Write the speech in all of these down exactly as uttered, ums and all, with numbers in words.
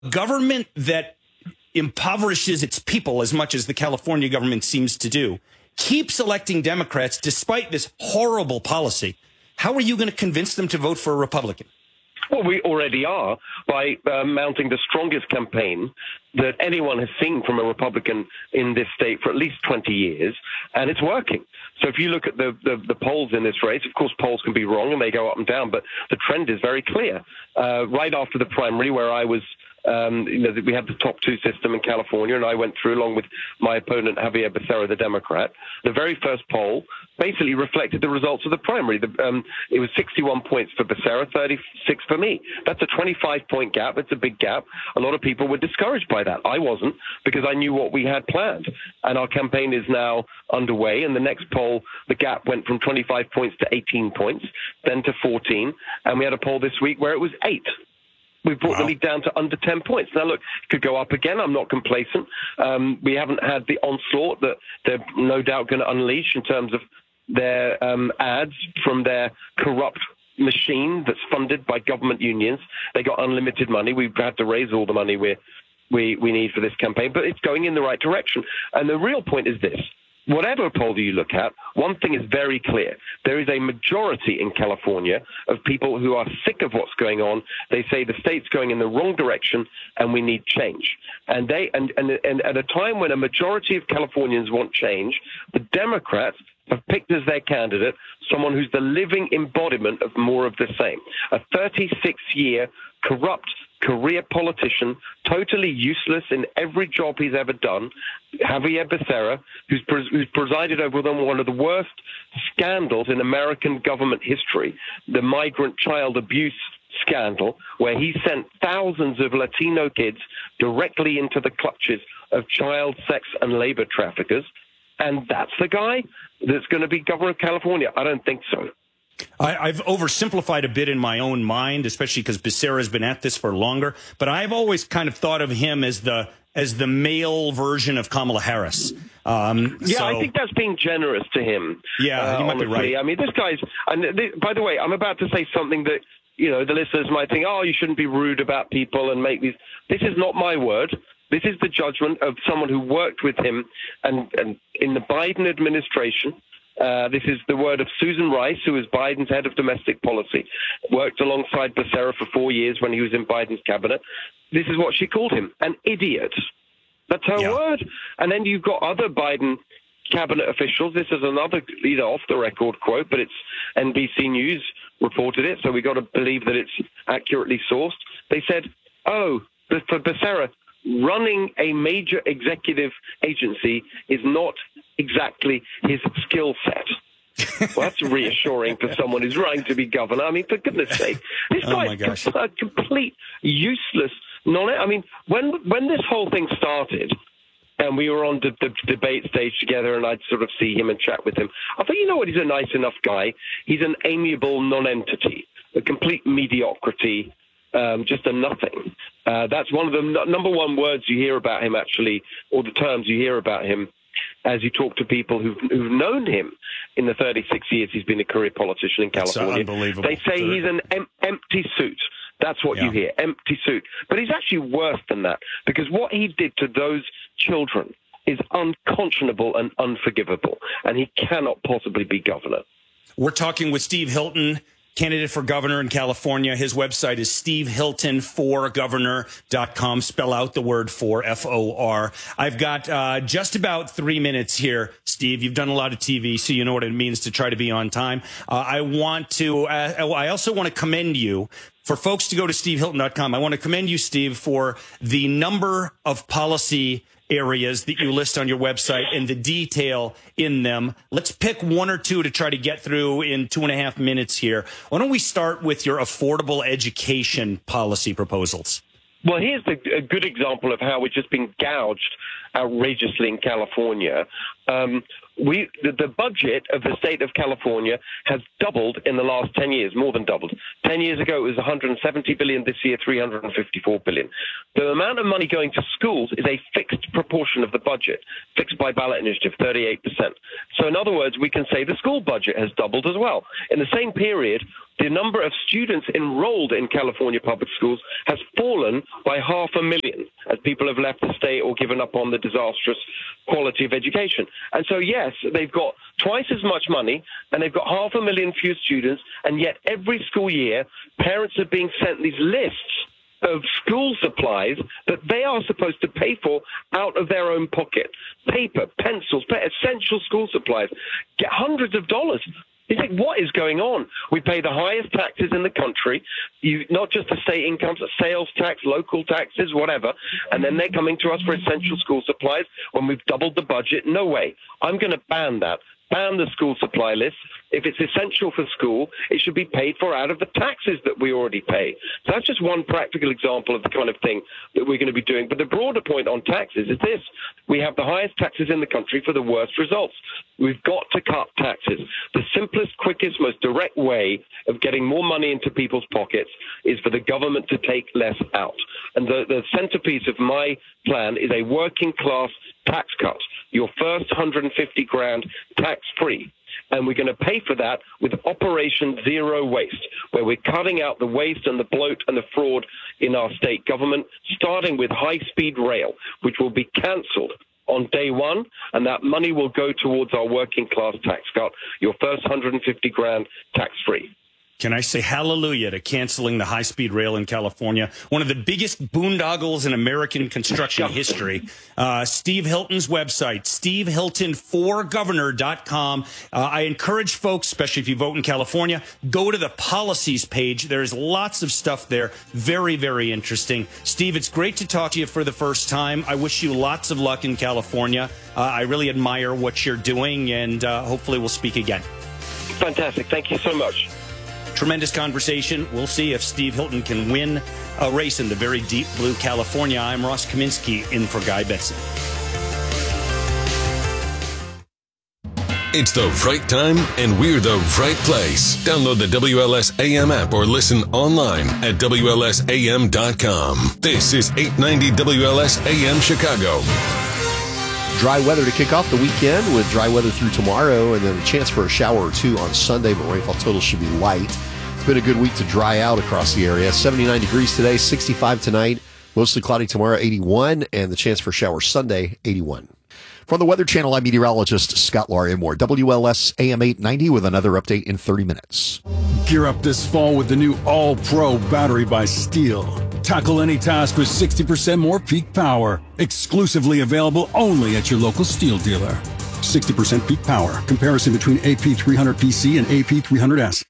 government that impoverishes its people as much as the California government seems to do keeps electing Democrats despite this horrible policy. How are you going to convince them to vote for a Republican? Well, we already are by uh, mounting the strongest campaign that anyone has seen from a Republican in this state for at least twenty years, and it's working. So if you look at the, the, the polls in this race, of course, polls can be wrong and they go up and down, but the trend is very clear. Uh, right after the primary, where I was Um, you know, we had the top two system in California, and I went through along with my opponent, Javier Becerra, the Democrat. The very first poll basically reflected the results of the primary. The, um, it was sixty-one points for Becerra, thirty-six for me. That's a twenty-five point gap. It's a big gap. A lot of people were discouraged by that. I wasn't, because I knew what we had planned. And our campaign is now underway. And the next poll, the gap went from twenty-five points to eighteen points, then to fourteen. And we had a poll this week where it was eight. We've brought wow. the lead down to under ten points. Now, look, it could go up again. I'm not complacent. Um, we haven't had the onslaught that they're no doubt going to unleash in terms of their um, ads from their corrupt machine that's funded by government unions. They got unlimited money. We've had to raise all the money we we we need for this campaign, but it's going in the right direction. And the real point is this. Whatever poll you look at, one thing is very clear. There is a majority in California of people who are sick of what's going on. They say the state's going in the wrong direction and we need change. And they and, and, and at a time when a majority of Californians want change, the Democrats have picked as their candidate someone who's the living embodiment of more of the same. A thirty-six year corrupt career politician, totally useless in every job he's ever done, Javier Becerra, who's, pres- who's presided over one of the worst scandals in American government history, the migrant child abuse scandal, where he sent thousands of Latino kids directly into the clutches of child sex and labor traffickers. And that's the guy that's going to be governor of California? I don't think so. I, I've oversimplified a bit in my own mind, especially because Becerra has been at this for longer. But I've always kind of thought of him as the as the male version of Kamala Harris. Um, yeah, so, I think that's being generous to him. Yeah, uh, you might honestly. be right. I mean, this guy's. And th- by the way, I'm about to say something that you know the listeners might think, oh, you shouldn't be rude about people and make these. This is not my word. This is the judgment of someone who worked with him and, and in the Biden administration. Uh, this is the word of Susan Rice, who is Biden's head of domestic policy, worked alongside Becerra for four years when he was in Biden's cabinet. This is what she called him, an idiot. That's her yeah. word. And then you've got other Biden cabinet officials. This is another, you know, off-the-record quote, but it's N B C News reported it, so we've got to believe that it's accurately sourced. They said, oh, for Becerra, running a major executive agency is not exactly his skill set. Well, that's reassuring for someone who's running to be governor. I mean, for goodness sake, this oh guy's a complete useless non. I mean, when when this whole thing started, and we were on the, the debate stage together, and I'd sort of see him and chat with him, I thought, you know what, he's a nice enough guy. He's an amiable non-entity, a complete mediocrity. Um, just a nothing. Uh, that's one of the n- number one words you hear about him, actually, or the terms you hear about him as you talk to people who've, who've known him in the thirty-six years he's been a career politician in California. Unbelievable. They say he's an em- empty suit. That's what yeah. you hear, empty suit. But he's actually worse than that, because what he did to those children is unconscionable and unforgivable, and he cannot possibly be governor. We're talking with Steve Hilton, candidate for governor in California. His website is steve hilton for governor dot com. Spell out the word for, F O R. I've got uh, just about three minutes here, Steve. You've done a lot of T V, so you know what it means to try to be on time. Uh, I want to, uh, I also want to commend you. For folks to go to steve hilton dot com, I want to commend you, Steve, for the number of policy areas that you list on your website and the detail in them. Let's pick one or two to try to get through in two and a half minutes here. Why don't we start with your affordable education policy proposals? Well, here's the, a good example of how we're just being gouged outrageously in California. Um, we the, the budget of the state of California has doubled in the last ten years, more than doubled. ten years ago, it was one hundred seventy billion dollars. This year, three hundred fifty-four billion dollars. The amount of money going to schools is a fixed proportion of the budget, fixed by ballot initiative, thirty-eight percent. So in other words, we can say the school budget has doubled as well. In the same period, the number of students enrolled in California public schools has fallen by half a million as people have left the state or given up on the disastrous quality of education. And so, yes, they've got twice as much money and they've got half a million fewer students, and yet every school year, parents are being sent these lists of school supplies that they are supposed to pay for out of their own pocket. Paper, pencils, essential school supplies, get hundreds of dollars. You think, what is going on? We pay the highest taxes in the country, you, not just the state incomes, sales tax, local taxes, whatever, and then they're coming to us for essential school supplies when we've doubled the budget. No way. I'm going to ban that. Ban the school supply list. If it's essential for school, it should be paid for out of the taxes that we already pay. So that's just one practical example of the kind of thing that we're going to be doing. But the broader point on taxes is this. We have the highest taxes in the country for the worst results. We've got to cut taxes. The simplest, quickest, most direct way of getting more money into people's pockets is for the government to take less out. And the, the centerpiece of my plan is a working class tax cut. Your first one hundred fifty grand tax-free. And we're going to pay for that with Operation Zero Waste, where we're cutting out the waste and the bloat and the fraud in our state government, starting with high-speed rail, which will be cancelled on day one, and that money will go towards our working class tax cut, your first one hundred fifty grand tax-free. Can I say hallelujah to canceling the high-speed rail in California? One of the biggest boondoggles in American construction history. Uh, Steve Hilton's website, steve hilton for governor dot com. Uh, I encourage folks, especially if you vote in California, go to the policies page. There's lots of stuff there. Very, very interesting. Steve, it's great to talk to you for the first time. I wish you lots of luck in California. Uh, I really admire what you're doing, and uh, hopefully we'll speak again. Fantastic. Thank you so much. Tremendous conversation. We'll see if Steve Hilton can win a race in the very deep blue California. I'm Ross Kaminsky in for Guy Benson. It's the right time, and we're the right place. Download the W L S A M app or listen online at W L S A M dot com. This is eight ninety W L S A M Chicago. Dry weather to kick off the weekend with dry weather through tomorrow and then a chance for a shower or two on Sunday, but rainfall total should be light. It's been a good week to dry out across the area. seventy-nine degrees today, sixty-five tonight, mostly cloudy tomorrow, eighty-one, and the chance for showers Sunday, eighty-one. From the Weather Channel, I'm meteorologist Scott Larimore. W L S A M eight ninety with another update in thirty minutes. Gear up this fall with the new All-Pro battery by Steel. Tackle any task with sixty percent more peak power. Exclusively available only at your local Steel dealer. sixty percent peak power. Comparison between A P three hundred P C and A P three hundred S.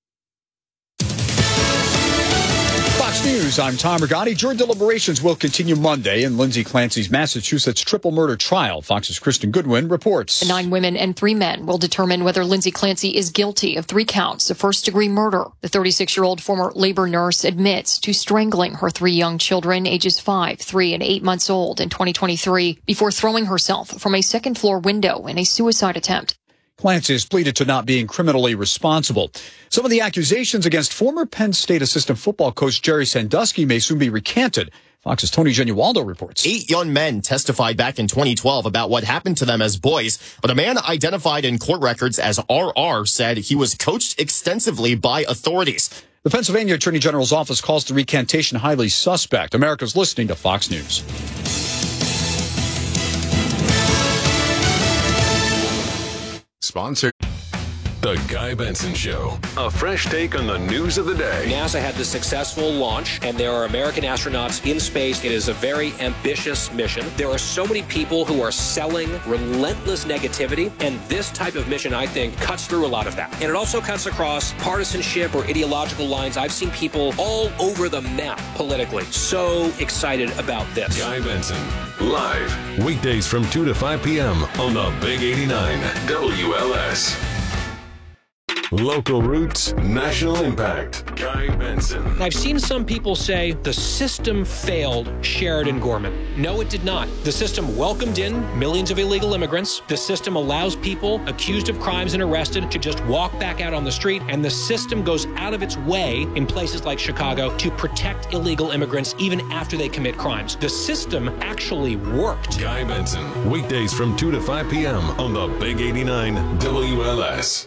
Fox News, I'm Tom Rigotti. Jury deliberations will continue Monday in Lindsay Clancy's Massachusetts triple murder trial. Fox's Kristen Goodwin reports. The nine women and three men will determine whether Lindsay Clancy is guilty of three counts of first-degree murder. The thirty-six-year-old former labor nurse admits to strangling her three young children, ages five, three, and eight months old, in twenty twenty-three before throwing herself from a second-floor window in a suicide attempt. Clancy has pleaded to not being criminally responsible. Some of the accusations against former Penn State assistant football coach Jerry Sandusky may soon be recanted. Fox's Tony Genualdo reports. Eight young men testified back in twenty twelve about what happened to them as boys, but a man identified in court records as R R said he was coached extensively by authorities. The Pennsylvania Attorney General's office calls the recantation highly suspect. America's listening to Fox News. Sponsored. The Guy Benson Show. A fresh take on the news of the day. NASA had the successful launch, and there are American astronauts in space. It is a very ambitious mission. There are so many people who are selling relentless negativity, and this type of mission, I think, cuts through a lot of that. And it also cuts across partisanship or ideological lines. I've seen people all over the map politically. So excited about this. Guy Benson, live, weekdays from two to five p.m. on the Big eighty-nine W L S. Local roots, national impact. Guy Benson. I've seen some people say the system failed Sheridan Gorman. No, it did not. The system welcomed in millions of illegal immigrants. The system allows people accused of crimes and arrested to just walk back out on the street. And the system goes out of its way in places like Chicago to protect illegal immigrants even after they commit crimes. The system actually worked. Guy Benson. Weekdays from two to five p.m. on the Big eighty-nine W L S.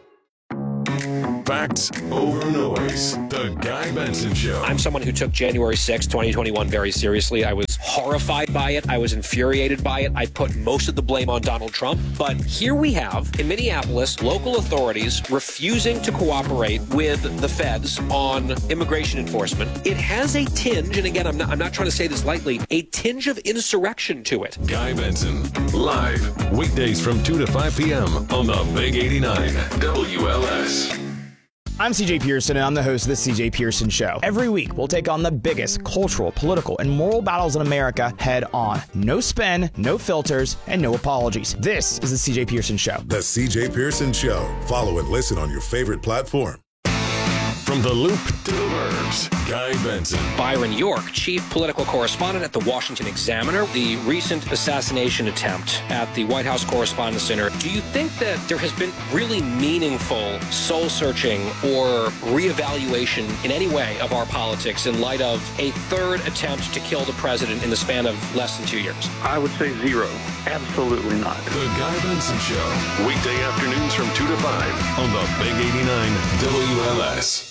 Facts over noise. The Guy Benson Show. I'm someone who took January sixth, twenty twenty-one very seriously. I was horrified by it. I was infuriated by it. I put most of the blame on Donald Trump. But here we have, in Minneapolis, local authorities refusing to cooperate with the feds on immigration enforcement. It has a tinge, and again, I'm not, I'm not trying to say this lightly, a tinge of insurrection to it. Guy Benson, live. Weekdays from two to five p.m. on the Big eighty-nine W L S. I'm C J Pearson, and I'm the host of The C J Pearson Show. Every week, we'll take on the biggest cultural, political, and moral battles in America head on. No spin, no filters, and no apologies. This is The C J Pearson Show. The C J Pearson Show. Follow and listen on your favorite platform. From the Loop to the Burbs, Guy Benson. Byron York, chief political correspondent at the Washington Examiner. The recent assassination attempt at the White House Correspondents Center. Do you think that there has been really meaningful soul-searching or reevaluation in any way of our politics in light of a third attempt to kill the president in the span of less than two years? I would say zero. Absolutely not. The Guy Benson Show. Weekday afternoons from two to five on the Big eighty-nine W L S.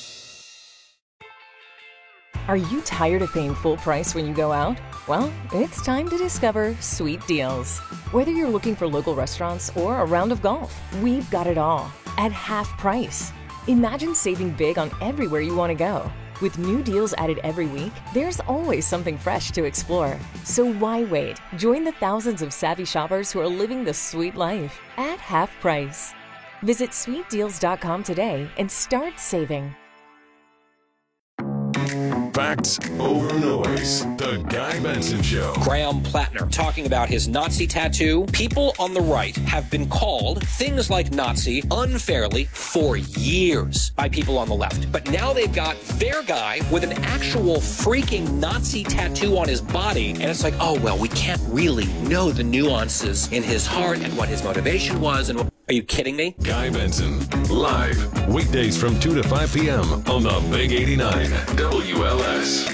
Are you tired of paying full price when you go out? Well, it's time to discover Sweet Deals. Whether you're looking for local restaurants or a round of golf, we've got it all at half price. Imagine saving big on everywhere you want to go. With new deals added every week, there's always something fresh to explore. So why wait? Join the thousands of savvy shoppers who are living the sweet life at half price. Visit sweet deals dot com today and start saving. Facts over noise. The Guy Benson Show. Graham Plattner talking about his Nazi tattoo. People on the right have been called things like Nazi unfairly for years by people on the left. But now they've got their guy with an actual freaking Nazi tattoo on his body. And it's like, oh, well, we can't really know the nuances in his heart and what his motivation was. And are you kidding me? Guy Benson, live. Weekdays from two to five p.m. on the Big eighty-nine W L S.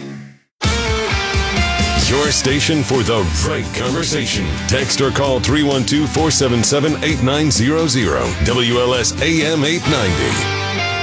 Your station for the right conversation. Text or call three one two, four seven seven, eight nine zero zero. W L S A M eight ninety.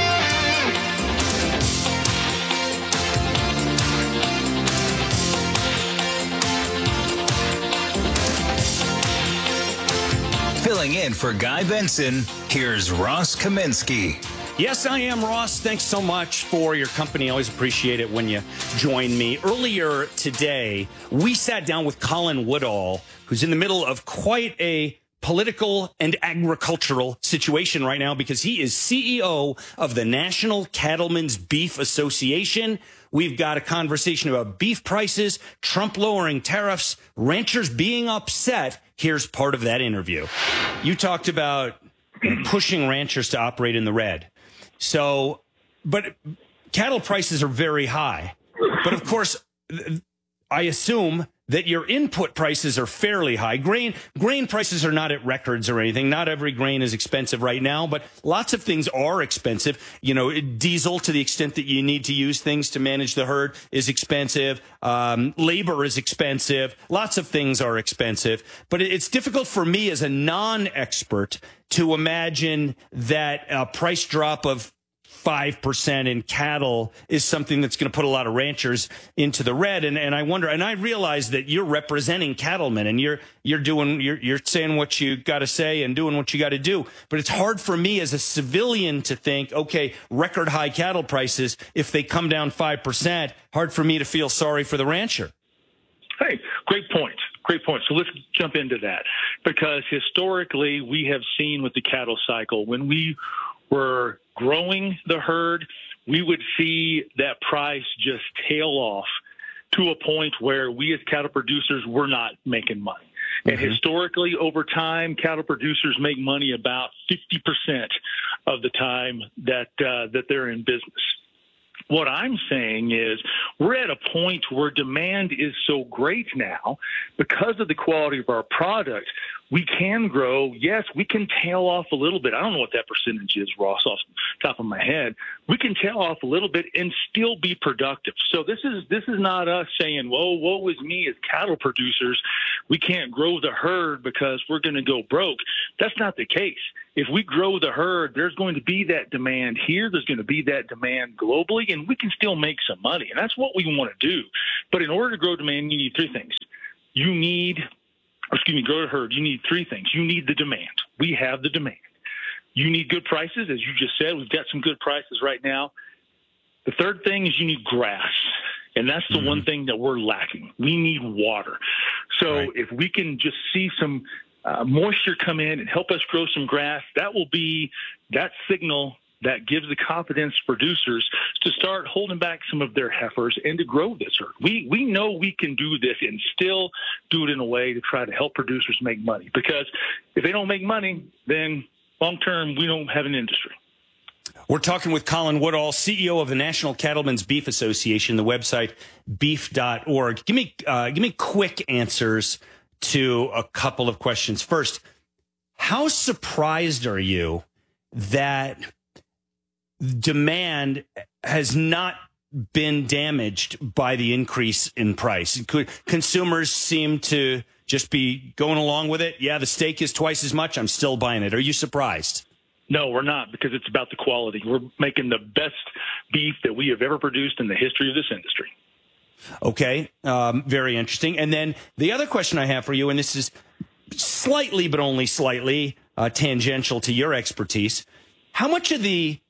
Filling in for Guy Benson, here's Ross Kaminsky. Yes, I am, Ross. Thanks so much for your company. I always appreciate it when you join me. Earlier today, we sat down with Colin Woodall, who's in the middle of quite a political and agricultural situation right now because he is C E O of the National Cattlemen's Beef Association. We've got a conversation about beef prices, Trump lowering tariffs, ranchers being upset. Here's part of that interview. You talked about pushing ranchers to operate in the red. So, but cattle prices are very high. But of course, I assume that your input prices are fairly high. Grain grain prices are not at records or anything. Not every grain is expensive right now, but lots of things are expensive. You know, diesel, to the extent that you need to use things to manage the herd, is expensive. Um, labor is expensive. Lots of things are expensive. But it's difficult for me as a non-expert to imagine that a price drop of five percent in cattle is something that's going to put a lot of ranchers into the red. And, and I wonder, and I realize that you're representing cattlemen and you're, you're doing, you're, you're saying what you got to say and doing what you got to do. But it's hard for me as a civilian to think, okay, record high cattle prices, if they come down five percent, hard for me to feel sorry for the rancher. Hey, great point. Great point. So let's jump into that, because historically we have seen with the cattle cycle, when we were growing the herd, we would see that price just tail off to a point where we as cattle producers were not making money. Mm-hmm. And historically, over time, cattle producers make money about fifty percent of the time that uh, that they're in business. What I'm saying is we're at a point where demand is so great now because of the quality of our product. We can grow. Yes, we can tail off a little bit. I don't know what that percentage is, Ross, off the top of my head. We can tail off a little bit and still be productive. So this is this is not us saying, whoa, woe is me as cattle producers. We can't grow the herd because we're going to go broke. That's not the case. If we grow the herd, there's going to be that demand here. There's going to be that demand globally, and we can still make some money. And that's what we want to do. But in order to grow demand, you need three things. You need excuse me, grow the herd, you need three things. You need the demand. We have the demand. You need good prices, as you just said. We've got some good prices right now. The third thing is you need grass, and that's the mm-hmm. one thing that we're lacking. We need water. So right. if we can just see some uh, moisture come in and help us grow some grass, that will be that signal that gives the confidence to producers to start holding back some of their heifers and to grow this herd. We we know we can do this and still do it in a way to try to help producers make money. Because if they don't make money, then long-term we don't have an industry. We're talking with Colin Woodall, C E O of the National Cattlemen's Beef Association, the website beef dot org. Give me, uh, give me quick answers to a couple of questions. First, how surprised are you that demand has not been damaged by the increase in price? Could consumers seem to just be going along with it? Yeah, the steak is twice as much. I'm still buying it. Are you surprised? No, we're not, because it's about the quality. We're making the best beef that we have ever produced in the history of this industry. Okay, um, very interesting. And then the other question I have for you, and this is slightly, but only slightly uh, tangential to your expertise, how much of the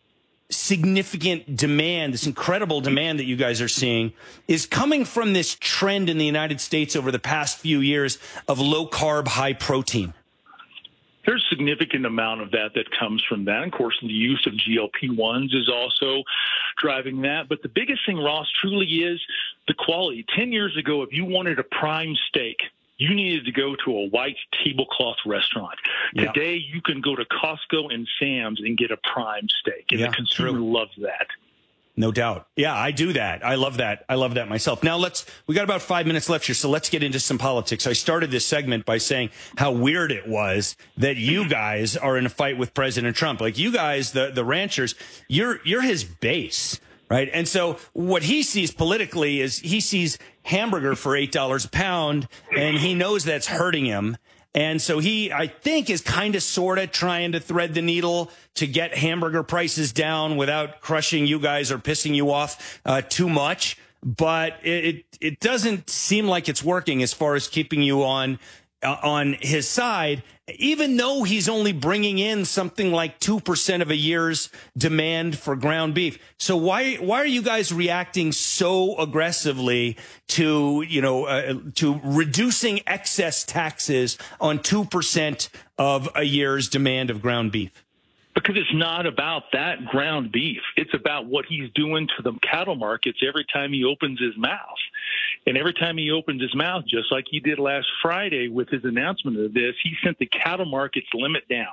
significant demand, this incredible demand that you guys are seeing, is coming from this trend in the United States over the past few years of low carb, high protein? There's a significant amount of that that comes from that. And of course, the use of G L P ones is also driving that. But the biggest thing, Ross, truly is the quality. Ten years ago, if you wanted a prime steak, you needed to go to a white tablecloth restaurant. Yeah. Today, you can go to Costco and Sam's and get a prime steak, and yeah, the consumer true. loves that. No doubt. Yeah, I do that. I love that. I love that myself. Now, let's, we got about five minutes left here, so let's get into some politics. I started this segment by saying how weird it was that you guys are in a fight with President Trump. Like, you guys, the, the ranchers, you're, you're his base. Right. And so what he sees politically is he sees hamburger for eight dollars a pound, and he knows that's hurting him. And so he, I think, is kind of sort of trying to thread the needle to get hamburger prices down without crushing you guys or pissing you off uh, too much. But it, it doesn't seem like it's working as far as keeping you on uh, on his side, even though he's only bringing in something like two percent of a year's demand for ground beef. So why why are you guys reacting so aggressively to, you know, uh, to reducing excess taxes on two percent of a year's demand of ground beef? Because it's not about that ground beef. It's about what he's doing to the cattle markets every time he opens his mouth. And every time he opens his mouth, just like he did last Friday with his announcement of this, he sent the cattle markets limit down.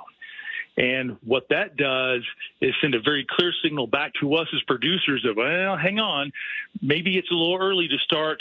And what that does is send a very clear signal back to us as producers of, well, hang on, maybe it's a little early to start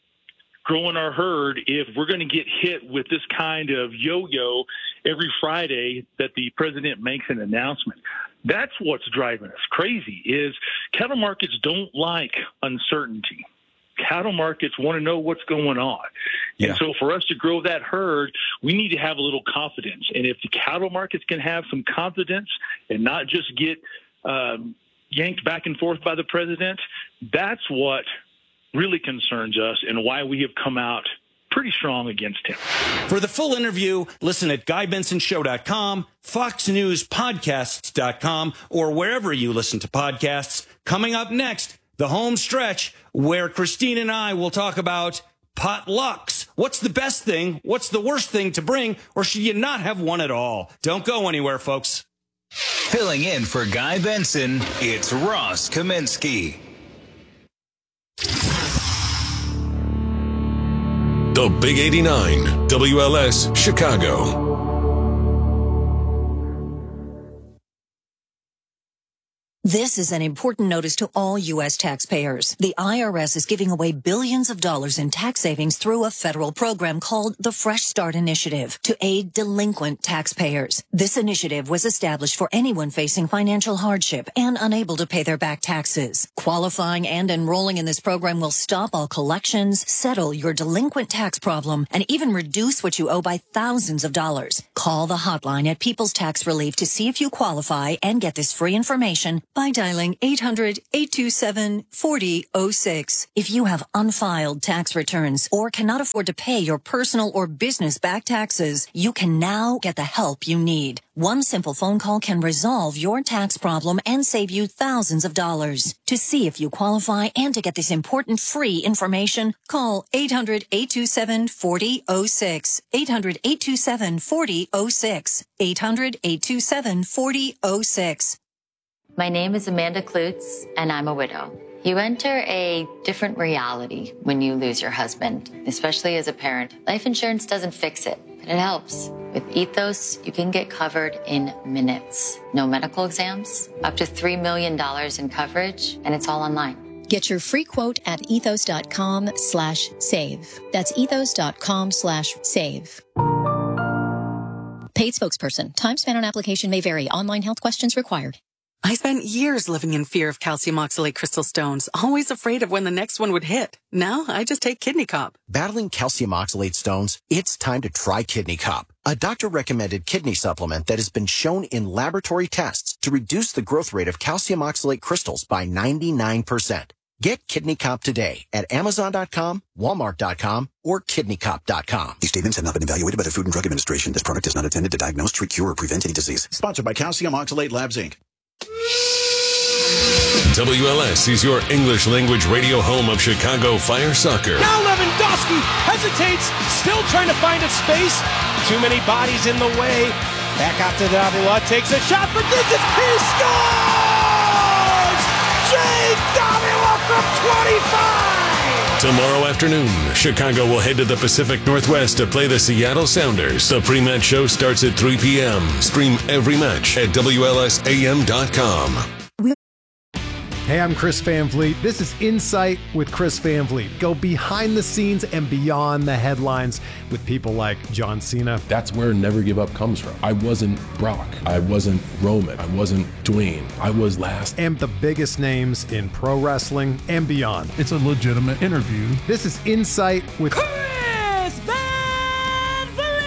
growing our herd if we're going to get hit with this kind of yo-yo every Friday that the president makes an announcement. That's what's driving us crazy, is cattle markets don't like uncertainty. Cattle markets want to know what's going on. Yeah. And so for us to grow that herd, we need to have a little confidence. And if the cattle markets can have some confidence and not just get um, yanked back and forth by the president, that's what really concerns us and why we have come out pretty strong against him. For the full interview, listen at guy benson show dot com, fox news podcasts dot com, or wherever you listen to podcasts. Coming up next, the home stretch, where Christine and I will talk about potlucks. What's the best thing? What's the worst thing to bring? Or should you not have one at all? Don't go anywhere, folks. Filling in for Guy Benson, it's Ross Kaminsky. The Big eighty-nine, W L S Chicago. This is an important notice to all U S taxpayers. The I R S is giving away billions of dollars in tax savings through a federal program called the Fresh Start Initiative to aid delinquent taxpayers. This initiative was established for anyone facing financial hardship and unable to pay their back taxes. Qualifying and enrolling in this program will stop all collections, settle your delinquent tax problem, and even reduce what you owe by thousands of dollars. Call the hotline at People's Tax Relief to see if you qualify and get this free information by dialing eight hundred, eight two seven, four zero zero six. If you have unfiled tax returns or cannot afford to pay your personal or business back taxes, you can now get the help you need. One simple phone call can resolve your tax problem and save you thousands of dollars. To see if you qualify and to get this important free information, call eight hundred, eight two seven, four zero zero six. eight hundred, eight two seven, four zero zero six. eight hundred, eight two seven, four zero zero six. My name is Amanda Klutz, and I'm a widow. You enter a different reality when you lose your husband, especially as a parent. Life insurance doesn't fix it, but it helps. With Ethos, you can get covered in minutes. No medical exams, up to three million dollars in coverage, and it's all online. Get your free quote at ethos.com slash save. That's ethos.com slash save. Paid spokesperson. Time spent on application may vary. Online health questions required. I spent years living in fear of calcium oxalate crystal stones, always afraid of when the next one would hit. Now I just take Kidney Cop. Battling calcium oxalate stones? It's time to try Kidney Cop, a doctor-recommended kidney supplement that has been shown in laboratory tests to reduce the growth rate of calcium oxalate crystals by ninety-nine percent. Get Kidney Cop today at amazon dot com, walmart dot com, or kidney cop dot com. These statements have not been evaluated by the Food and Drug Administration. This product is not intended to diagnose, treat, cure, or prevent any disease. Sponsored by Calcium Oxalate Labs, Incorporated. W L S is your English language radio home of Chicago Fire Soccer. Now Lewandowski hesitates, still trying to find a space. Too many bodies in the way. Back out to Davila, takes a shot for Digits. He scores! Jay Davila from twenty-five! Tomorrow afternoon, Chicago will head to the Pacific Northwest to play the Seattle Sounders. The pre-match show starts at three p.m. Stream every match at W L S A M dot com. Hey, I'm Chris Van Vliet. This is Insight with Chris Van Vliet. Go behind the scenes and beyond the headlines with people like John Cena. That's where Never Give Up comes from. I wasn't Brock. I wasn't Roman. I wasn't Dwayne. I was last. And the biggest names in pro wrestling and beyond. It's a legitimate interview. This is Insight with Chris Van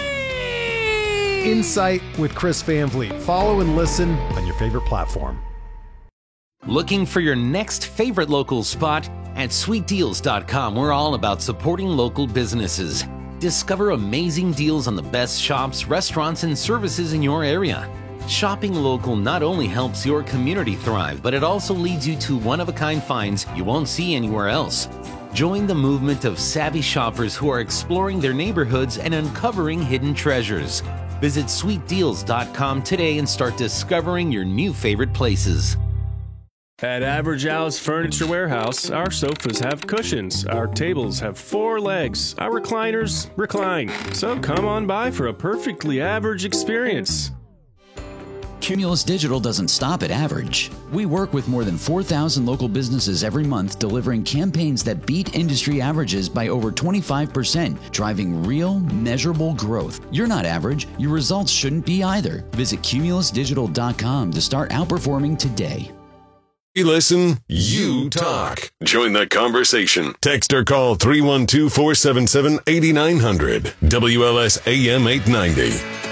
Vliet! Insight with Chris Van Vliet. Follow and listen on your favorite platform. Looking for your next favorite local spot? At sweet deals dot com, we're all about supporting local businesses. Discover amazing deals on the best shops, restaurants, and services in your area. Shopping local not only helps your community thrive, but it also leads you to one-of-a-kind finds you won't see anywhere else. Join the movement of savvy shoppers who are exploring their neighborhoods and uncovering hidden treasures. Visit sweet deals dot com today and start discovering your new favorite places. At Average Al's Furniture Warehouse, our sofas have cushions, our tables have four legs, our recliners recline. So come on by for a perfectly average experience. Cumulus Digital doesn't stop at average. We work with more than four thousand local businesses every month, delivering campaigns that beat industry averages by over twenty-five percent, driving real, measurable growth. You're not average. Your results shouldn't be either. Visit cumulus digital dot com to start outperforming today. You listen, you talk. Join the conversation. Text or call three one two, four seven seven, eight nine zero zero. W L S A M eight ninety.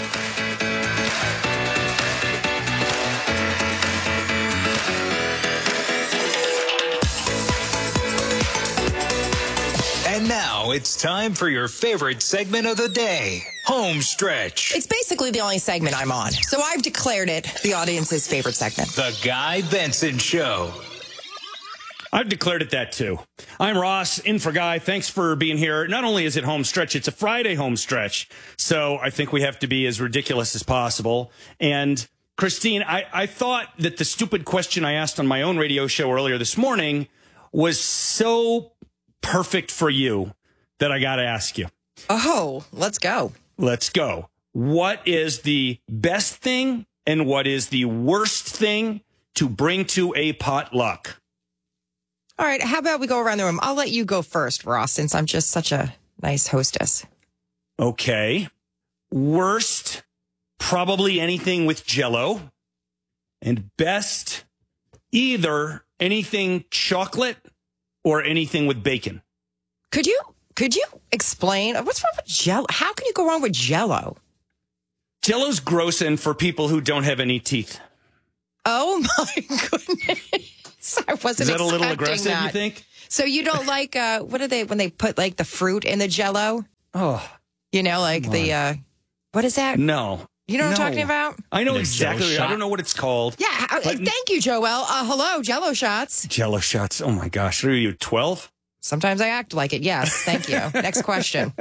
And now it's time for your favorite segment of the day, Home Stretch. It's basically the only segment I'm on, so I've declared it the audience's favorite segment. The Guy Benson Show. I've declared it that too. I'm Ross, in for Guy. Thanks for being here. Not only is it home stretch, it's a Friday home stretch. So I think we have to be as ridiculous as possible. And Christine, I, I thought that the stupid question I asked on my own radio show earlier this morning was so perfect for you that I got to ask you. Oh, let's go. Let's go. What is the best thing and what is the worst thing to bring to a potluck? All right, how about we go around the room? I'll let you go first, Ross, since I'm just such a nice hostess. Okay. Worst, probably anything with Jell-O. And best, either anything chocolate or anything with bacon. Could you could you explain what's wrong with Jell-O? How can you go wrong with Jell-O? Jell-O's gross and for people who don't have any teeth. Oh my goodness! I wasn't. Is that a little expecting aggressive? that. You think? So you don't like uh, what are they when they put like the fruit in the Jell-O? Oh, you know, like the uh, what is that? No. You know what no. I'm talking about? I know The exactly. I don't know what it's called. Yeah. Uh, thank you, Joel. Uh, hello, Jell-O shots. Jell-O shots. Oh my gosh. Are you twelve? Sometimes I act like it. Yes. Thank you. Next question.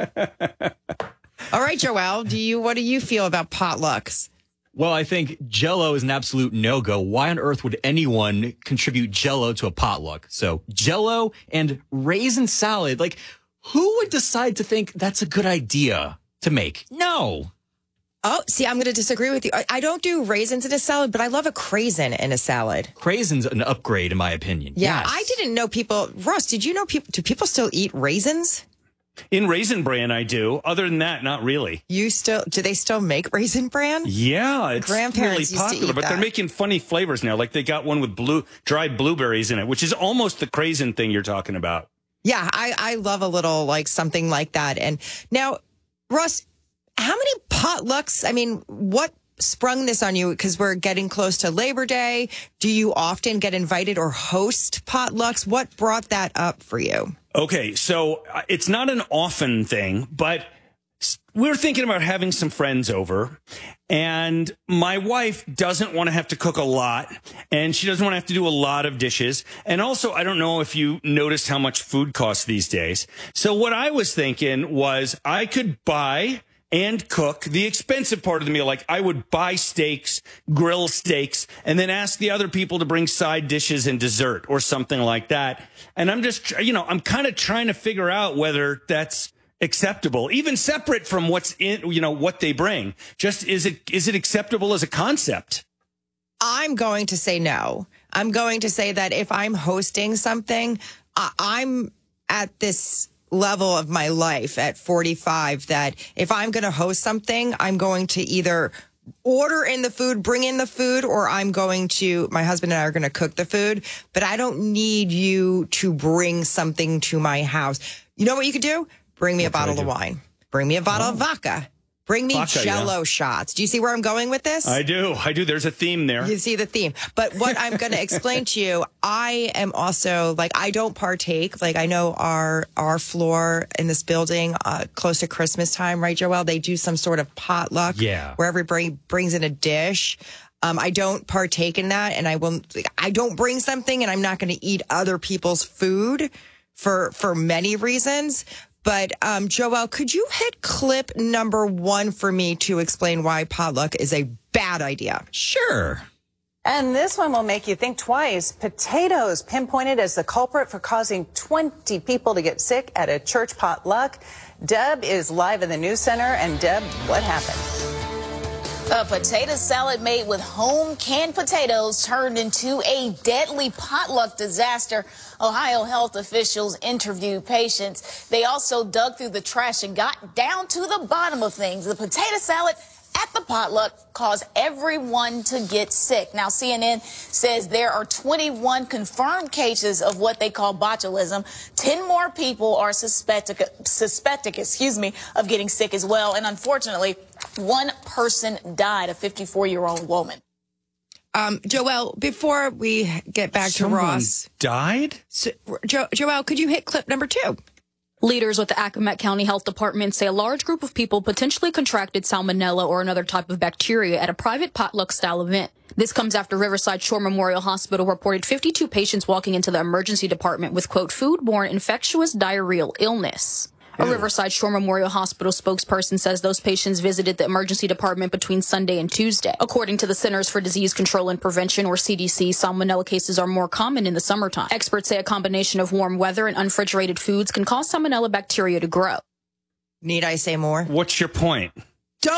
All right, Joel. Do you? What do you feel about potlucks? Well, I think Jell-O is an absolute no-go. Why on earth would anyone contribute Jell-O to a potluck? So Jell-O and raisin salad. Like, who would decide to think that's a good idea to make? No. Oh, see, I'm going to disagree with you. I, I don't do raisins in a salad, but I love a craisin in a salad. Craisin's an upgrade, in my opinion. Yeah, Yes. I didn't know people. Russ, did you know people? Do people still eat raisins? In Raisin Bran, I do. Other than that, not really. You still? Do they still make Raisin Bran? Yeah, it's Grandparents really used to popular, eat but they're that. making funny flavors now. Like they got one with blue dried blueberries in it, which is almost the craisin thing you're talking about. Yeah, I, I love a little like something like that. And now, Russ, how many potlucks? I mean, what sprung this on you? Because we're getting close to Labor Day. Do you often get invited or host potlucks? What brought that up for you? Okay, so uh, it's not an often thing, but s- we're thinking about having some friends over, and my wife doesn't want to have to cook a lot, and she doesn't want to have to do a lot of dishes. And also, I don't know if you noticed how much food costs these days. So what I was thinking was I could buy and cook the expensive part of the meal. Like I would buy steaks, grill steaks, and then ask the other people to bring side dishes and dessert or something like that. And I'm just, you know, I'm kind of trying to figure out whether that's acceptable, even separate from what's in, you know, what they bring. Just is it, is it acceptable as a concept? I'm going to say no. I'm going to say that if I'm hosting something, I- I'm at this level of my life at forty-five that if I'm going to host something, I'm going to either order in the food, bring in the food, or I'm going to, my husband and I are going to cook the food, but I don't need you to bring something to my house. You know what you could do? Bring me a bottle of wine. Bring me a bottle of vodka. Bring me Vodka, Jell-O yeah. shots. Do you see where I'm going with this? I do. I do. There's a theme there. You see the theme. But what I'm going to explain to you, I am also like, I don't partake. Like I know our, our floor in this building, uh, close to Christmas time, right, Joelle? They do some sort of potluck Yeah. where everybody brings in a dish. Um, I don't partake in that, and I will, I don't bring something, and I'm not going to eat other people's food for, for many reasons. But, um, Joelle, could you hit clip number one for me to explain why potluck is a bad idea? Sure. And this one will make you think twice. Potatoes pinpointed as the culprit for causing twenty people to get sick at a church potluck. Deb is live in the news center. And Deb, what happened? A potato salad made with home canned potatoes turned into a deadly potluck disaster. Ohio health officials interviewed patients. They also dug through the trash and got down to the bottom of things. The potato salad at the potluck caused everyone to get sick. Now, C N N says there are twenty-one confirmed cases of what they call botulism. ten more people are suspected, suspected, excuse me, of getting sick as well. And unfortunately, one person died, a fifty-four-year-old woman. Um, Joelle, before we get back Someone to Ross, died? so, jo- Joelle, could you hit clip number two? Leaders with the Accomack County Health Department say a large group of people potentially contracted salmonella or another type of bacteria at a private potluck-style event. This comes after Riverside Shore Memorial Hospital reported fifty-two patients walking into the emergency department with, quote, foodborne infectious diarrheal illness. A Riverside Shore Memorial Hospital spokesperson says those patients visited the emergency department between Sunday and Tuesday. According to the Centers for Disease Control and Prevention, or C D C, salmonella cases are more common in the summertime. Experts say a combination of warm weather and unrefrigerated foods can cause salmonella bacteria to grow. Need I say more? What's your point? Don't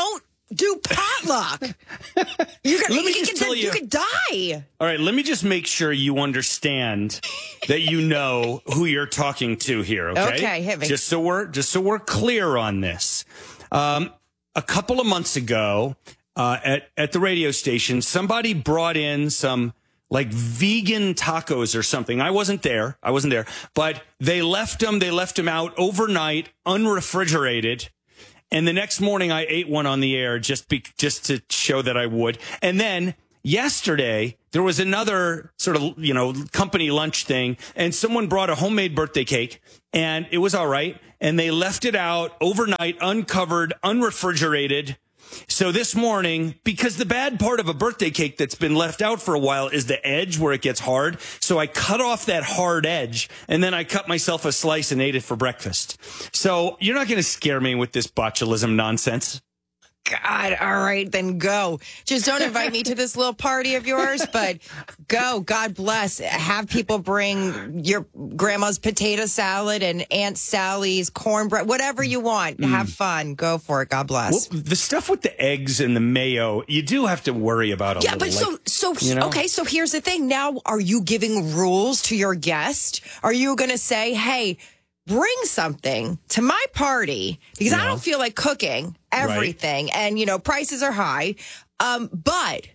do potluck. You're gonna, Let me you, just could, tell you you- could die. All right, let me just make sure you understand that you know who you're talking to here, okay? Okay, hit me. Just so we're just so we're clear on this. Um, a couple of months ago, uh, at at the radio station, somebody brought in some like vegan tacos or something. I wasn't there. I wasn't there, but they left them. They left them out overnight, unrefrigerated. And the next morning, I ate one on the air just be, just to show that I would. And then yesterday, there was another sort of, you know, company lunch thing, and someone brought a homemade birthday cake, and it was all right. And they left it out overnight, uncovered, unrefrigerated. So this morning, because the bad part of a birthday cake that's been left out for a while is the edge where it gets hard. So I cut off that hard edge, and then I cut myself a slice and ate it for breakfast. So you're not going to scare me with this botulism nonsense. God, all right, then go. Just don't invite me to this little party of yours, but go. God bless. Have people bring your grandma's potato salad and Aunt Sally's cornbread, whatever you want. Mm. Have fun. Go for it. God bless. Well, the stuff with the eggs and the mayo, you do have to worry about a Yeah, little. but so, like, so, you know? okay, so here's the thing. Now, are you giving rules to your guest? Are you going to say, hey, bring something to my party because I Yeah. don't feel like cooking everything. And, you know, prices are high. Um, but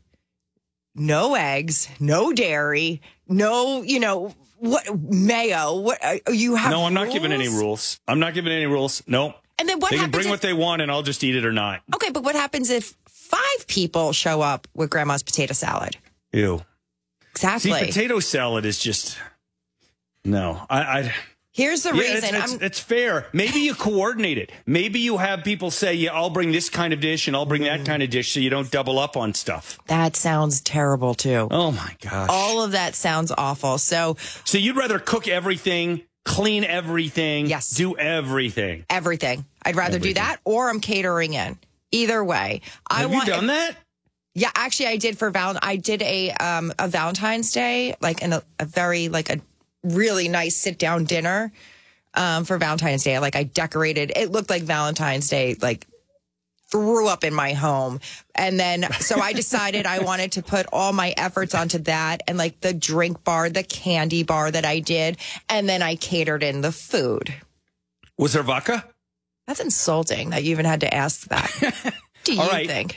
no eggs, no dairy, no, you know, what mayo, what uh, you have. No, I'm not rules? giving any rules. I'm not giving any rules. No. And then what They can happens bring if- what they want, and I'll just eat it or not. Okay, but what happens if five people show up with grandma's potato salad? Ew. Exactly. See, potato salad is just no. I. I Here's the yeah, reason. It's, it's, I'm- it's fair. Maybe you coordinate it. Maybe you have people say, "Yeah, I'll bring this kind of dish and I'll bring that kind of dish," so you don't double up on stuff. That sounds terrible too. Oh my gosh! All of that sounds awful. So, so you'd rather cook everything, clean everything, yes, do everything, everything. I'd rather Everything. do that, or I'm catering in. Either way, I Have want. you done that? Yeah, actually, I did for Val. I did a um a Valentine's Day, like in a, a very like a really nice sit down dinner. Um, for Valentine's Day, like I decorated, it looked like Valentine's Day, like threw up in my home. And then, so I decided I wanted to put all my efforts onto that and like the drink bar, the candy bar that I did. And then I catered in the food. Was there vodka? That's insulting that you even had to ask that. What do you All right. think?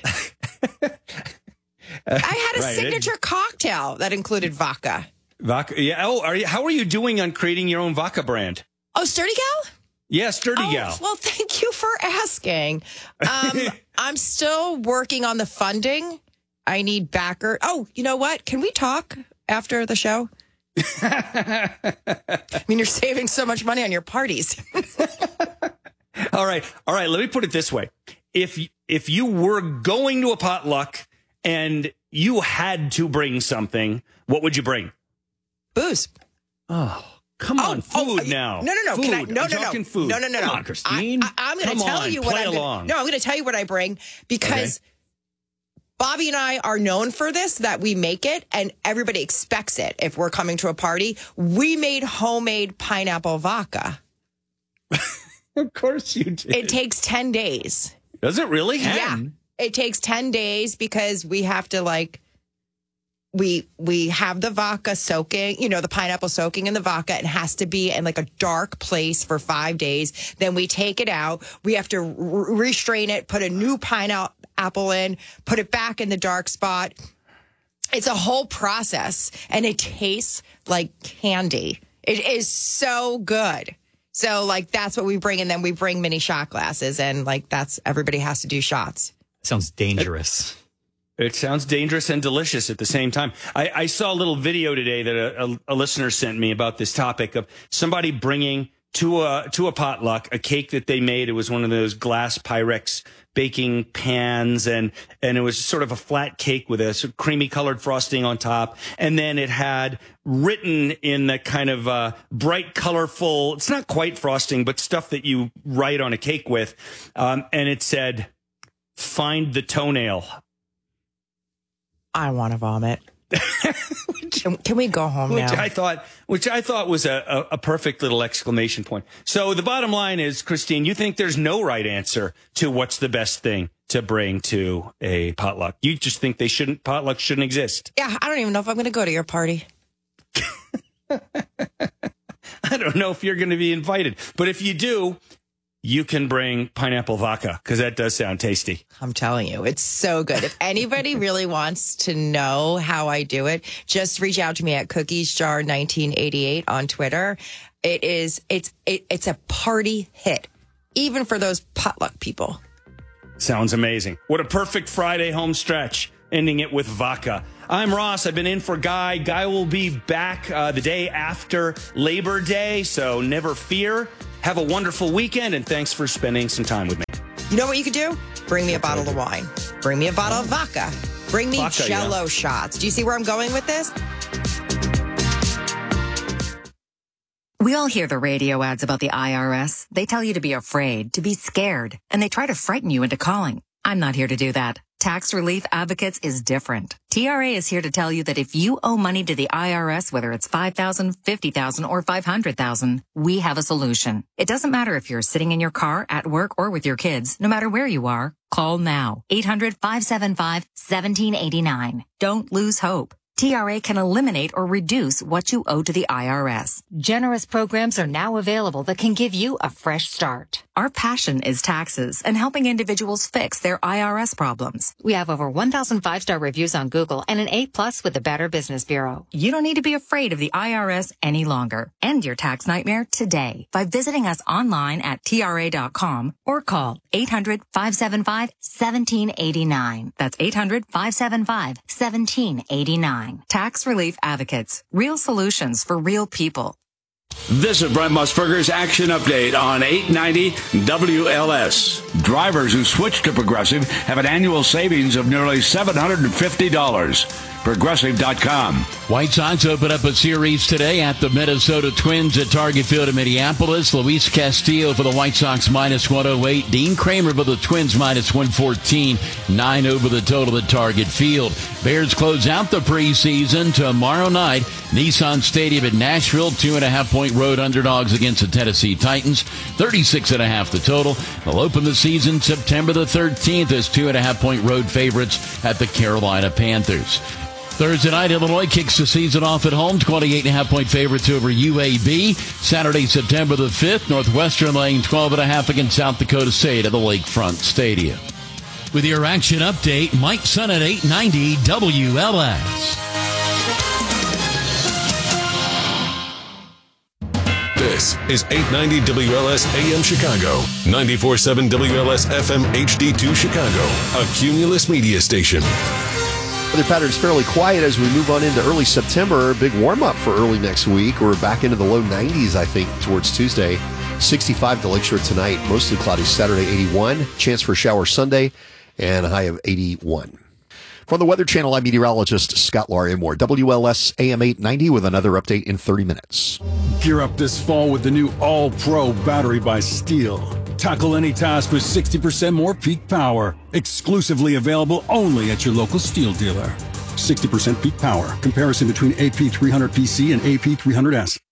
I had a Right. signature cocktail that included vodka. Vodka. Yeah. Oh, are you? How are you doing on creating your own vodka brand? Oh, Sturdy Gal? Yeah, Sturdy Oh, Gal. well, thank you for asking. Um, I'm still working on the funding. I need backer. Oh, you know what? Can we talk after the show? I mean, you're saving so much money on your parties. All right. All right. Let me put it this way. If if you were going to a potluck and you had to bring something, what would you bring? Booze. Oh, come on. Oh, Food oh, now. No, no, no. Food. Can I, no, I'm no, no. talking food. No, no, no, Come no. on, Christine. I, I, I'm going Come to tell on, you what play I'm along. gonna, No, I'm going to tell you what I bring because Bobby and I are known for this, that we make it and everybody expects it. If we're coming to a party, we made homemade pineapple vodka. Of course you did. It takes ten days. Does it really? Yeah. It takes ten days because we have to like, we we have the vodka soaking, you know, the pineapple soaking in the vodka. It has to be in like a dark place for five days. Then we take it out. We have to re- restrain it, put a new pineapple in, put it back in the dark spot. It's a whole process and it tastes like candy. It is so good. So like that's what we bring. And then we bring mini shot glasses and like that's everybody has to do shots. Sounds dangerous. It, it sounds dangerous and delicious at the same time. I, I saw a little video today that a, a, a listener sent me about this topic of somebody bringing to a to a potluck a cake that they made. It was one of those glass Pyrex baking pans, and and it was sort of a flat cake with a creamy colored frosting on top, and then it had written in the kind of uh, bright, colorful. It's not quite frosting, but stuff that you write on a cake with, um, and it said, "Find the toenail." I want to vomit. can, can we go home Which now? I thought, which I thought was a, a, a perfect little exclamation point. So the bottom line is, Christine, you think there's no right answer to what's the best thing to bring to a potluck. You just think they shouldn't, potluck shouldn't exist. Yeah, I don't even know if I'm going to go to your party. I don't know if you're going to be invited, but if you do, you can bring pineapple vodka because that does sound tasty. I'm telling you, it's so good. If anybody really wants to know how I do it, just reach out to me at cookies jar nineteen eighty-eight on Twitter. It is, it's, it, it's a party hit, even for those potluck people. Sounds amazing. What a perfect Friday home stretch, ending it with vodka. I'm Ross. I've been in for Guy. Guy will be back uh, the day after Labor Day, so never fear. Have a wonderful weekend, and thanks for spending some time with me. You know what you could do? Bring me a bottle of wine. Bring me a bottle of vodka. Bring me Vodka, Jell-O yeah. shots. Do you see where I'm going with this? We all hear the radio ads about the I R S. They tell you to be afraid, to be scared, and they try to frighten you into calling. I'm not here to do that. Tax Relief Advocates is different. T R A is here to tell you that if you owe money to the I R S, whether it's five thousand dollars, fifty thousand dollars, or five hundred thousand dollars, we have a solution. It doesn't matter if you're sitting in your car, at work, or with your kids. No matter where you are, call now. eight hundred, five seven five, one seven eight nine. Don't lose hope. T R A can eliminate or reduce what you owe to the I R S. Generous programs are now available that can give you a fresh start. Our passion is taxes and helping individuals fix their I R S problems. We have over one thousand five-star reviews on Google and an A plus with the Better Business Bureau. You don't need to be afraid of the I R S any longer. End your tax nightmare today by visiting us online at T R A dot com or call eight hundred, five seven five, one seven eight nine. That's eight hundred, five seven five, one seven eight nine. Tax Relief Advocates. Real solutions for real people. This is Brent Musburger's Action Update on eight ninety W L S. Drivers who switch to Progressive have an annual savings of nearly seven hundred fifty dollars. Progressive dot com. White Sox open up a series today at the Minnesota Twins at Target Field in Minneapolis. Luis Castillo for the White Sox minus one oh eight. Dean Kramer for the Twins minus one fourteen. Nine over the total at Target Field. Bears close out the preseason tomorrow night. Nissan Stadium in Nashville. Two and a half point road underdogs against the Tennessee Titans. thirty-six and a half the total. They'll open the season September the thirteenth as two and a half point road favorites at the Carolina Panthers. Thursday night, Illinois kicks the season off at home, twenty-eight and a half point favorites over U A B. Saturday, September the fifth, Northwestern laying twelve and a half against South Dakota State at the Lakefront Stadium. With your action update, Mike Sun at eight ninety W L S. This is eight ninety W L S A M Chicago, ninety-four point seven W L S F M H D two Chicago, a Cumulus media station. Weather pattern's fairly quiet as we move on into early September. Big warm-up for early next week. We're back into the low nineties, I think, towards Tuesday. sixty-five to Lakeshore tonight. Mostly cloudy Saturday, eighty-one. Chance for a shower Sunday, and a high of eighty-one. From the Weather Channel, I'm meteorologist Scott Larimore. W L S A M eight ninety with another update in thirty minutes. Gear up this fall with the new All-Pro battery by Steel. Tackle any task with sixty percent more peak power. Exclusively available only at your local Steel dealer. sixty percent peak power. Comparison between A P three hundred P C and A P three hundred S.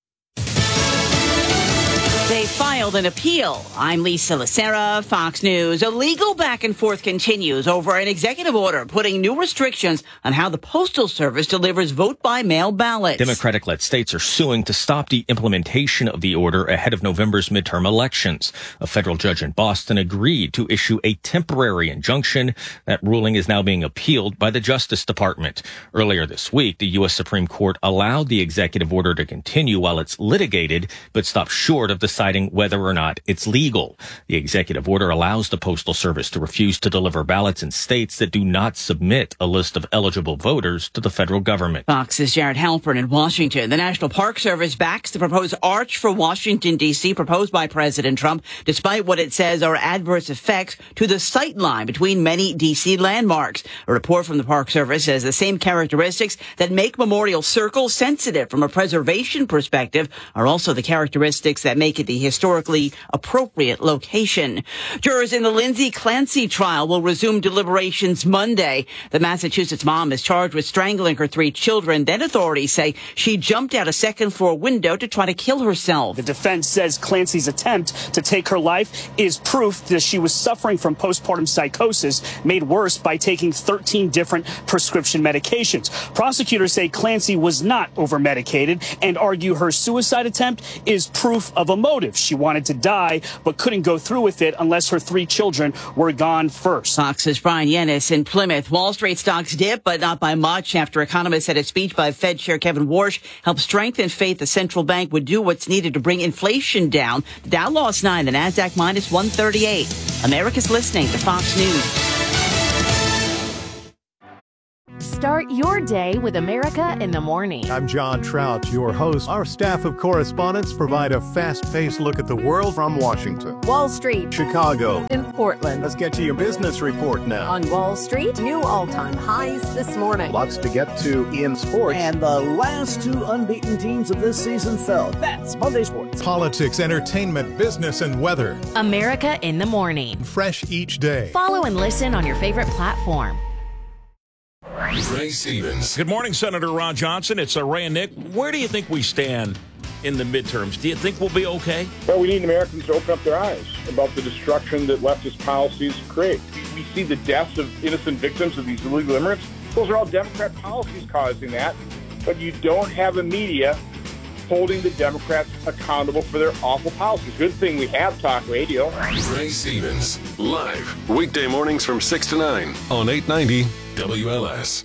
They filed an appeal. I'm Lisa Lacera, Fox News. A legal back and forth continues over an executive order putting new restrictions on how the Postal Service delivers vote-by-mail ballots. Democratic-led states are suing to stop the implementation of the order ahead of November's midterm elections. A federal judge in Boston agreed to issue a temporary injunction. That ruling is now being appealed by the Justice Department. Earlier this week, the U S Supreme Court allowed the executive order to continue while it's litigated, but stopped short of deciding whether or not it's legal. The executive order allows the Postal Service to refuse to deliver ballots in states that do not submit a list of eligible voters to the federal government. Fox's Jared Halpern in Washington. The National Park Service backs the proposed Arch for Washington, D C proposed by President Trump, despite what it says are adverse effects to the sight line between many D C landmarks. A report from the Park Service says the same characteristics that make Memorial Circle sensitive from a preservation perspective are also the characteristics that make it the historically politically appropriate location. Jurors in the Lindsay Clancy trial will resume deliberations Monday. The Massachusetts mom is charged with strangling her three children. Then authorities say she jumped out a second floor window to try to kill herself. The defense says Clancy's attempt to take her life is proof that she was suffering from postpartum psychosis, made worse by taking thirteen different prescription medications. Prosecutors say Clancy was not over-medicated and argue her suicide attempt is proof of a motive. She wanted to die, but couldn't go through with it unless her three children were gone first. Fox's Brian Yennis in Plymouth. Wall Street stocks dip, but not by much after economists said a speech by Fed Chair Kevin Warsh helped strengthen faith the central bank would do what's needed to bring inflation down. The Dow lost nine, the Nasdaq minus one thirty-eight. America's listening to Fox News. Start your day with America in the Morning. I'm John Trout, your host. Our staff of correspondents provide a fast-paced look at the world from Washington, Wall Street, Chicago, and Portland. Let's get to your business report now. On Wall Street, new all-time highs this morning. Lots to get to in sports. And the last two unbeaten teams of this season fell. That's Monday Sports. Politics, entertainment, business, and weather. America in the Morning. Fresh each day. Follow and listen on your favorite platform. Ray Stevens. Good morning, Senator Ron Johnson. It's uh, Ray and Nick. Where do you think we stand in the midterms? Do you think we'll be okay? Well, we need Americans to open up their eyes about the destruction that leftist policies create. We see the deaths of innocent victims of these illegal immigrants. Those are all Democrat policies causing that. But you don't have a media holding the Democrats accountable for their awful policies. Good thing we have talk radio. Ray Stevens, live, weekday mornings from six to nine on eight ninety W L S.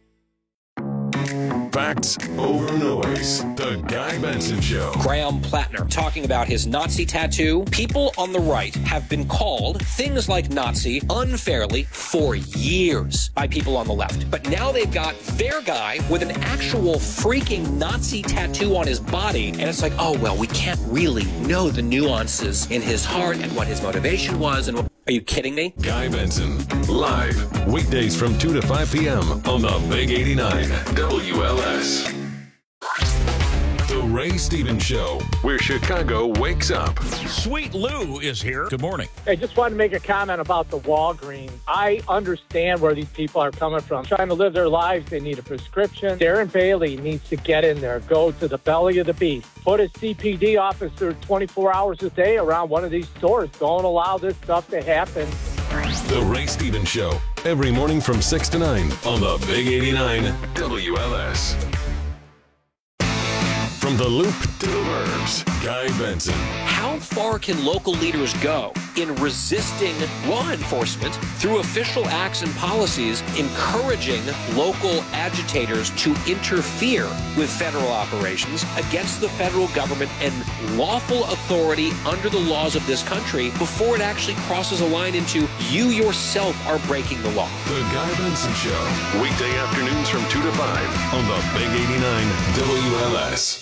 Facts over noise. The Guy Benson Show. Graham Plattner talking about his Nazi tattoo. People on the right have been called things like Nazi unfairly for years by people on the left. But now they've got their guy with an actual freaking Nazi tattoo on his body. And it's like, oh, well, we can't really know the nuances in his heart and what his motivation was. And what... Are you kidding me? Guy Benson, live, weekdays from two to five p.m. on the Big eighty-nine W L S. The Ray Stevens Show, where Chicago wakes up. Sweet Lou is here. Good morning. I just wanted to make a comment about the Walgreens. I understand where these people are coming from. Trying to live their lives, they need a prescription. Darren Bailey needs to get in there, go to the belly of the beast. Put a C P D officer twenty-four hours a day around one of these stores. Don't allow this stuff to happen. The Ray Stevens Show, every morning from six to nine on the Big eighty-nine W L S. From the Loop to the Burbs, Guy Benson. How far can local leaders go in resisting law enforcement through official acts and policies, encouraging local agitators to interfere with federal operations against the federal government and lawful authority under the laws of this country before it actually crosses a line into you yourself are breaking the law? The Guy Benson Show, weekday afternoons from two to five on the Big eighty-nine W L S.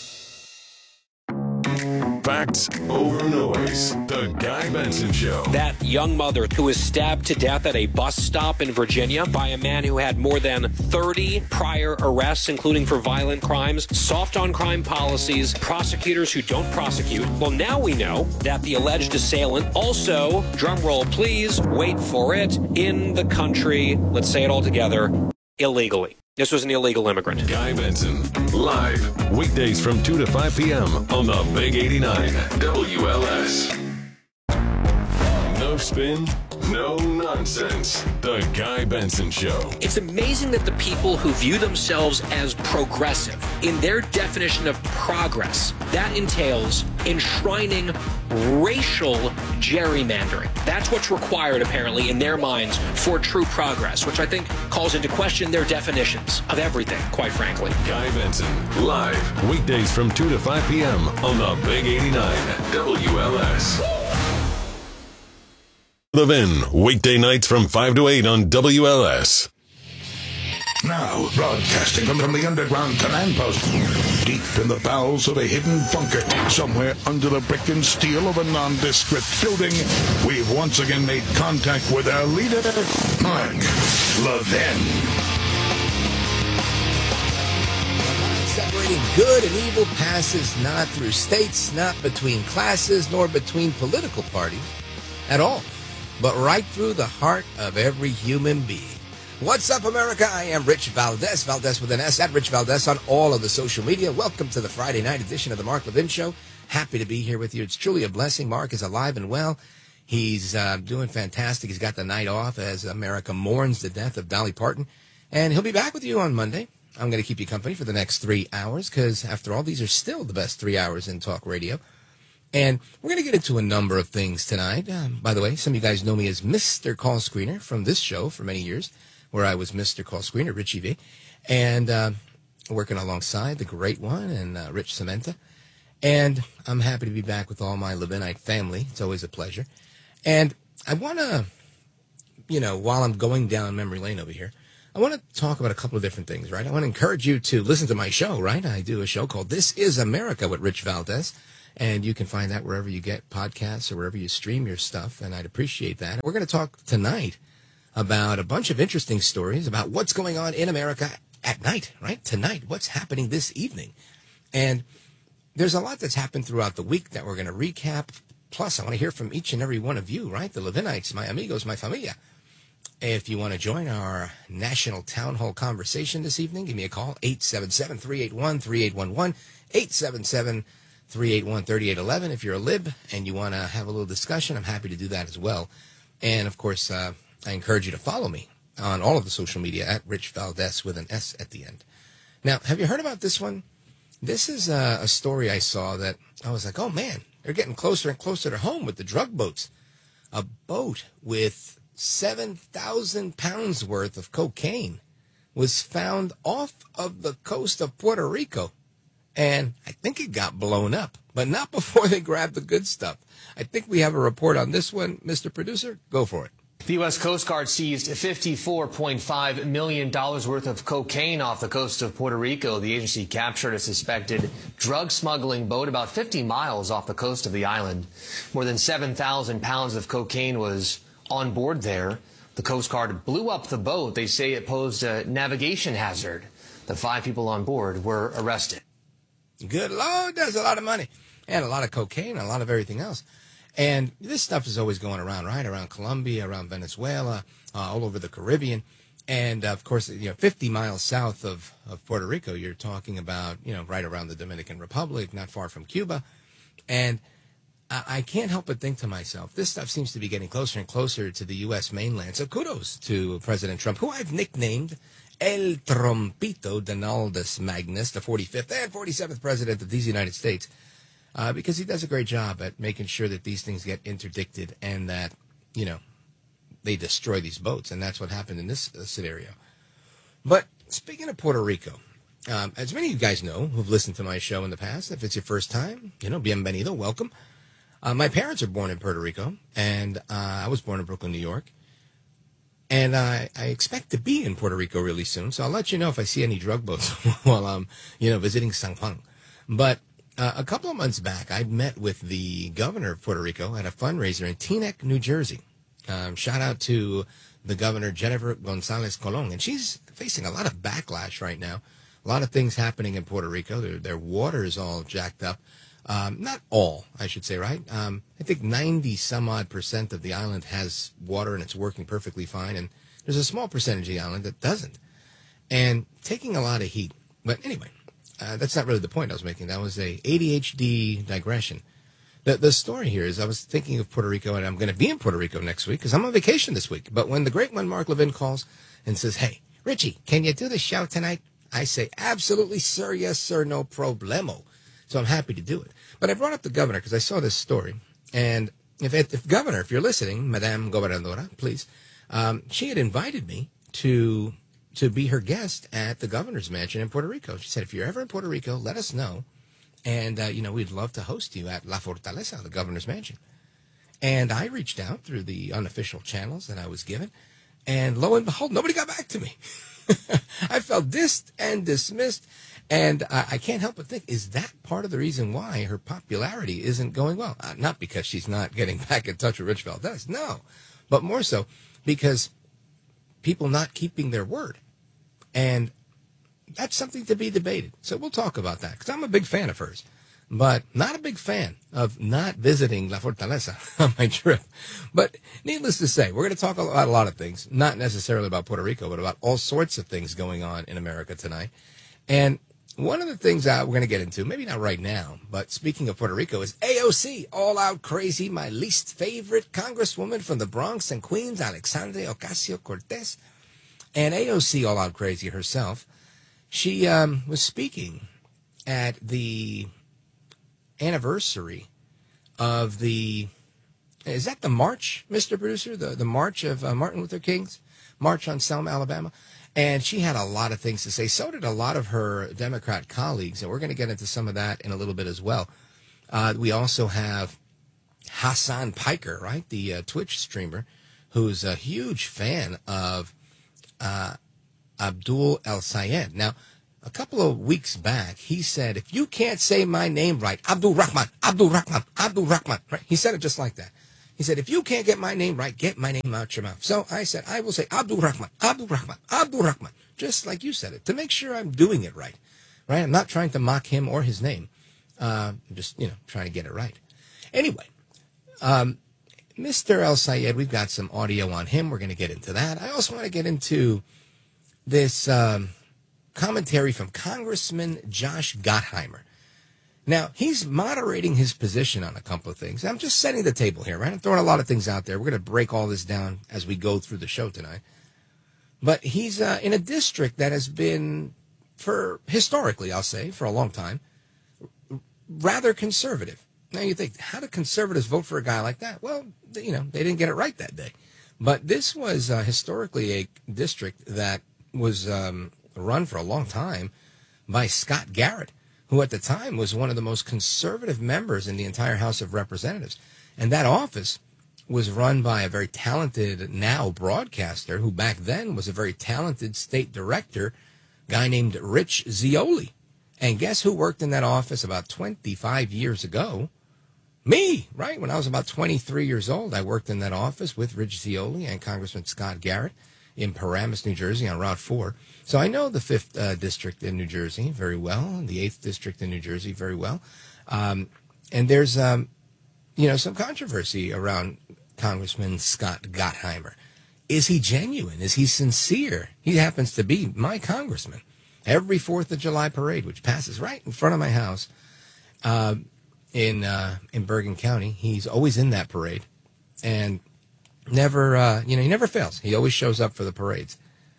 Facts over noise. The Guy Benson Show. That young mother who was stabbed to death at a bus stop in Virginia by a man who had more than thirty prior arrests, including for violent crimes, soft on crime policies, prosecutors who don't prosecute. Well, now we know that the alleged assailant also, drumroll please, wait for it, in the country, let's say it all together, illegally. This was an illegal immigrant. Guy Benson, live, weekdays from two to five p.m. on the Big eighty-nine W L S. No spin, no nonsense. The Guy Benson Show. It's amazing that the people who view themselves as progressive, in their definition of progress, that entails enshrining racial gerrymandering. That's what's required, apparently, in their minds for true progress, which I think calls into question their definitions of everything, quite frankly. Guy Benson, live, weekdays from two to five p.m. on the Big eighty-nine W L S. The Vin, weekday nights from five to eight on W L S. Now, broadcasting from, from the underground command post, deep in the bowels of a hidden bunker, somewhere under the brick and steel of a nondescript building, we've once again made contact with our leader, Mark Levin. separating good and evil passes not through states, not between classes, nor between political parties at all, but right through the heart of every human being. What's up, America? I am Rich Valdez, Valdez with an S, at Rich Valdez on all of the social media. Welcome to the Friday night edition of the Mark Levin Show. Happy to be here with you. It's truly a blessing. Mark is alive and well. He's uh, doing fantastic. He's got the night off as America mourns the death of Dolly Parton. And he'll be back with you on Monday. I'm going to keep you company for the next three hours because, after all, these are still the best three hours in talk radio. And we're going to get into a number of things tonight. Um, by the way, some of you guys know me as Mister Call Screener from this show for many years, where I was Mister Call Screener, Richie V, and uh, working alongside the great one and uh, Rich Cementa. And I'm happy to be back with all my Levinite family. It's always a pleasure. And I want to, you know, while I'm going down memory lane over here, I want to talk about a couple of different things, right? I want to encourage you to listen to my show, right? I do a show called This Is America with Rich Valdez. And you can find that wherever you get podcasts or wherever you stream your stuff, and I'd appreciate that. We're going to talk tonight about a bunch of interesting stories about what's going on in America at night, right? Tonight, what's happening this evening. And there's a lot that's happened throughout the week that we're going to recap. Plus, I want to hear from each and every one of you, right? The Levinites, my amigos, my familia. If you want to join our national town hall conversation this evening, give me a call, eight seven seven, three eight one, three eight one one, eight seven seven, three eight one, three eight one one. If you're a lib and you want to have a little discussion, I'm happy to do that as well. And, of course, uh, I encourage you to follow me on all of the social media at Rich Valdez with an S at the end. Now, have you heard about this one? This is a, a story I saw that I was like, oh, man, they're getting closer and closer to home with the drug boats. A boat with seven thousand pounds worth of cocaine was found off of the coast of Puerto Rico. And I think it got blown up, but not before they grabbed the good stuff. I think we have a report on this one. Mister Producer, go for it. The U S Coast Guard seized fifty-four point five million dollars worth of cocaine off the coast of Puerto Rico. The agency captured a suspected drug smuggling boat about fifty miles off the coast of the island. More than seven thousand pounds of cocaine was on board there. The Coast Guard blew up the boat. They say it posed a navigation hazard. The five people on board were arrested. Good Lord, that's a lot of money. And a lot of cocaine, and a lot of everything else. And this stuff is always going around, right? Around Colombia, around Venezuela, uh, all over the Caribbean. And, uh, of course, you know, fifty miles south of, of Puerto Rico, you're talking about, you know, right around the Dominican Republic, not far from Cuba. And I, I can't help but think to myself, this stuff seems to be getting closer and closer to the U S mainland. So kudos to President Trump, who I've nicknamed El Trompito Donaldus Magnus, the forty-fifth and forty-seventh president of these United States, uh, because he does a great job at making sure that these things get interdicted and that, you know, they destroy these boats. And that's what happened in this uh, scenario. But speaking of Puerto Rico, um, as many of you guys know who've listened to my show in the past, if it's your first time, you know, bienvenido, welcome. Uh, my parents are born in Puerto Rico, and uh, I was born in Brooklyn, New York. And I, I expect to be in Puerto Rico really soon, so I'll let you know if I see any drug boats while I'm, you know, visiting San Juan. But uh, a couple of months back, I met with the governor of Puerto Rico at a fundraiser in Teaneck, New Jersey. Um, shout out to the governor, Jennifer Gonzalez Colon. And she's facing a lot of backlash right now. A lot of things happening in Puerto Rico. Their, their water is all jacked up. Um, not all, I should say, right? Um, I think ninety some odd percent of the island has water and it's working perfectly fine. And there's a small percentage of the island that doesn't. And taking a lot of heat. But anyway, uh, that's not really the point I was making. That was a A D H D digression. The, the story here is I was thinking of Puerto Rico, and I'm going to be in Puerto Rico next week because I'm on vacation this week. But when the great one, Mark Levin, calls and says, hey, Richie, can you do the show tonight? I say, absolutely, sir. Yes, sir. No problemo. So I'm happy to do it. But I brought up the governor because I saw this story. And if, if governor, if you're listening, Madame Gobernadora, please, um, she had invited me to to be her guest at the governor's mansion in Puerto Rico. She said, if you're ever in Puerto Rico, let us know. And, uh, you know, we'd love to host you at La Fortaleza, the governor's mansion. And I reached out through the unofficial channels that I was given. And lo and behold, nobody got back to me. I felt dissed and dismissed. And uh, I can't help but think, is that part of the reason why her popularity isn't going well? Uh, not because she's not getting back in touch with Rich Valdez, no. But more so because people not keeping their word. And that's something to be debated. So we'll talk about that because I'm a big fan of hers, but not a big fan of not visiting La Fortaleza on my trip. But needless to say, we're going to talk about a lot of things, not necessarily about Puerto Rico, but about all sorts of things going on in America tonight. And one of the things that we're going to get into, maybe not right now, but speaking of Puerto Rico, is A O C, all out crazy, my least favorite congresswoman from the Bronx and Queens, Alexandria Ocasio-Cortez. And A O C, all out crazy herself, she um, was speaking at the anniversary of the, is that the march, Mister Producer? The, the march of uh, Martin Luther King's march on Selma, Alabama? And she had a lot of things to say. So did a lot of her Democrat colleagues. And we're going to get into some of that in a little bit as well. Uh, we also have Hassan Piker, right? The uh, Twitch streamer, who's a huge fan of uh, Abdul El Sayed. Now, a couple of weeks back, he said, if you can't say my name right, Abdul Rahman, Abdul Rahman, Abdul Rahman, right? He said it just like that. He said, if you can't get my name right, get my name out your mouth. So I said, I will say Abdul Rahman, Abdul Rahman, Abdul Rahman, just like you said it, to make sure I'm doing it right, right? I'm not trying to mock him or his name. Uh, I'm just, you know, trying to get it right. Anyway, um, Mister El Sayed, we've got some audio on him. We're going to get into that. I also want to get into this um, commentary from Congressman Josh Gottheimer. Now, he's moderating his position on a couple of things. I'm just setting the table here, right? I'm throwing a lot of things out there. We're going to break all this down as we go through the show tonight. But he's uh, in a district that has been, for historically, I'll say, for a long time, rather conservative. Now, you think, how do conservatives vote for a guy like that? Well, you know, they didn't get it right that day. But this was uh, historically a district that was um, run for a long time by Scott Garrett, who at the time was one of the most conservative members in the entire House of Representatives. And that office was run by a very talented now broadcaster who back then was a very talented state director, guy named Rich Zeoli. And guess who worked in that office about twenty-five years ago? Me, right? When I was about twenty-three years old, I worked in that office with Rich Zeoli and Congressman Scott Garrett in Paramus, New Jersey on Route four. So I know the fifth uh, District in New Jersey very well, and the eighth District in New Jersey very well. Um, and there's, um, you know, some controversy around Congressman Scott Gottheimer. Is he genuine? Is he sincere? He happens to be my congressman. Every fourth of July parade, which passes right in front of my house uh, in uh, in Bergen County, he's always in that parade. And never, uh, you know, he never fails. He always shows up for the parades.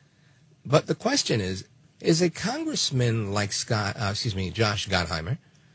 But the question is, is a congressman like Scott, uh, excuse me, Josh Gottheimer,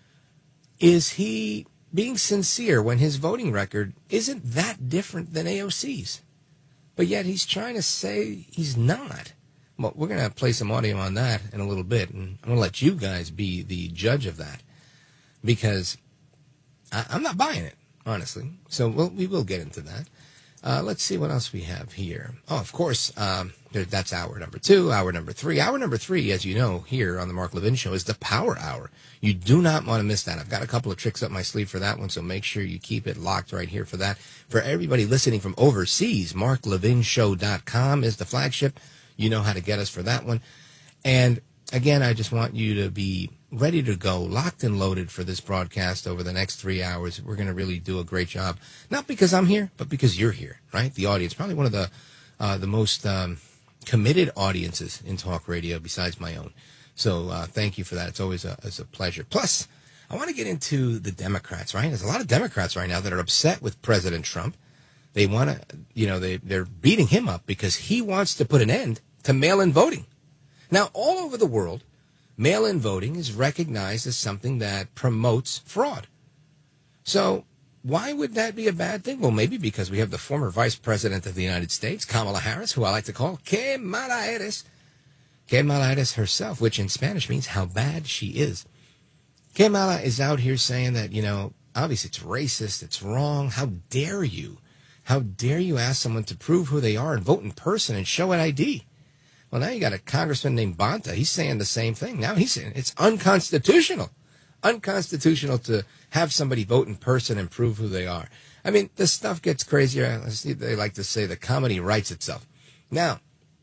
is he being sincere when his voting record isn't that different than A O C's? But yet he's trying to say he's not. Well, we're going to play some audio on that in a little bit, and I'm going to let you guys be the judge of that, because I, I'm not buying it, honestly. So we'll, we will get into that. Uh, let's see what else we have here. Oh, of course, um, there, that's hour number two, hour number three. Hour number three, as you know, here on the Mark Levin Show, is the Power Hour. You do not want to miss that. I've got a couple of tricks up my sleeve for that one, so make sure you keep it locked right here for that. For everybody listening from overseas, mark levin show dot com is the flagship. You know how to get us for that one. And again, I just want you to be ready to go, locked and loaded for this broadcast over the next three hours. We're going to really do a great job, not because I'm here, but because you're here, right? The audience, probably one of the uh, the most um, committed audiences in talk radio besides my own. So uh, thank you for that. It's always a, it's a pleasure. Plus, I want to get into the Democrats, right? There's a lot of Democrats right now that are upset with President Trump. They want to, you know, they, they're beating him up because he wants to put an end to mail-in voting. Now, all over the world, mail-in voting is recognized as something that promotes fraud. So why would that be a bad thing? Well, maybe because we have the former Vice President of the United States, Kamala Harris, who I like to call Que Mala Eres. Que Mala Eres herself, which in Spanish means how bad she is. Que Mala is out here saying that, you know, obviously it's racist, it's wrong. How dare you? How dare you ask someone to prove who they are and vote in person and show an I D? Well, now you got a congressman named Bonta. He's saying the same thing. Now he's saying it's unconstitutional. Unconstitutional to have somebody vote in person and prove who they are. I mean, this stuff gets crazier. They like to say the comedy writes itself. Now,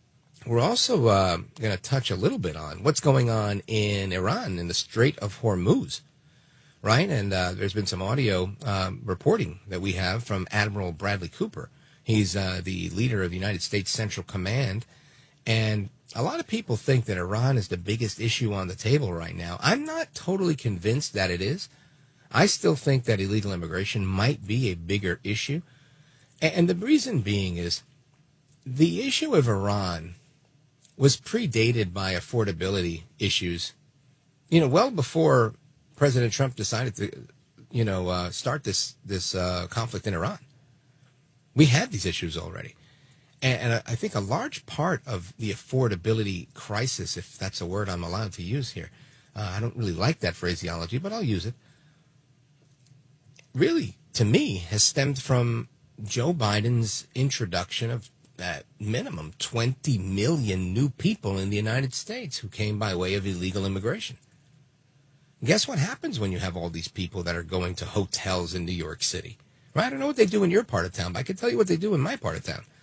we're also uh, going to touch a little bit on what's going on in Iran in the Strait of Hormuz, right? And uh, there's been some audio um, reporting that we have from Admiral Bradley Cooper. He's uh, the leader of the United States Central Command. And a lot of people think that Iran is the biggest issue on the table right now. I'm not totally convinced that it is. I still think that illegal immigration might be a bigger issue. And the reason being is the issue of Iran was predated by affordability issues, you know, well before President Trump decided to, you know, uh, start this this uh, conflict in Iran. We had these issues already. And, and I think a large part of the affordability crisis, if that's a word I'm allowed to use here, uh, I don't really like that phraseology, but I'll use it, really, to me, has stemmed from Joe Biden's introduction of at minimum twenty million new people in the United States who came by way of illegal immigration. Guess what happens when you have all these people that are going to hotels in New York City? Right? I don't know what they do in your part of town, but I can tell you what they do in my part of town.